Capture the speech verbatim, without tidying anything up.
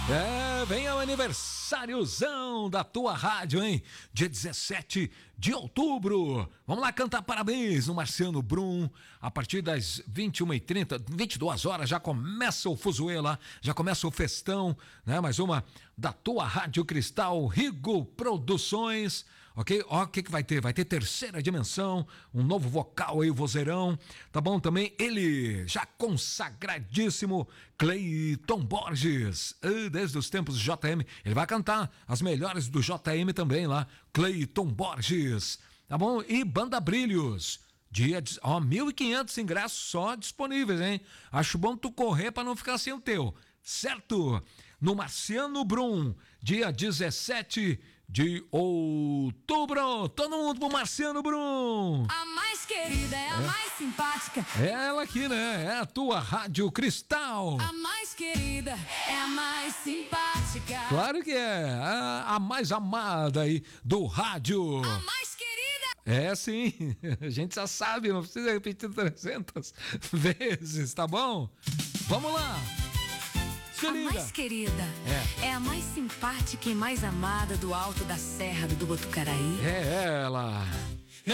É, vem o aniversáriozão da tua rádio, hein? Dia dezessete de outubro. Vamos lá cantar parabéns no Marciano Brum. A partir das vinte e uma e trinta, vinte e duas horas, já começa o fuzuê lá, já começa o festão, né? Mais uma da tua Rádio Cristal, Rigo Produções, ok? Ó, o que que vai ter? Vai ter Terceira Dimensão, um novo vocal aí, o vozeirão, tá bom? Também ele, já consagradíssimo, Cleiton Borges, desde os tempos do J M, ele vai cantar as melhores do J M também lá, Cleiton Borges, tá bom? E Banda Brilhos, dia, ó, mil e quinhentos ingressos só disponíveis, hein? Acho bom tu correr pra não ficar sem o teu, certo? No Marciano Brum, dia dezessete de outubro, todo mundo pro Marciano Brum. A mais querida é a é. mais simpática. É ela aqui, né? É a tua Rádio Cristal. A mais querida é a mais simpática. Claro que é, a, a mais amada aí do rádio. A mais querida. É sim, a gente já sabe, não precisa repetir trezentas vezes, tá bom? Vamos lá. Se a liga. mais querida é. é a mais simpática e mais amada do alto da Serra do Botucaraí. É ela.